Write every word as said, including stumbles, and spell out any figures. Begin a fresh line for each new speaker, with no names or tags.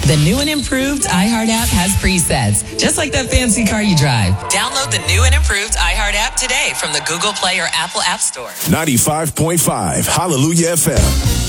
The new and improved iHeart app has presets, just like that fancy car you drive. Download the new and improved iHeart app today from the Google Play or Apple App Store.
ninety-five point five Hallelujah F M.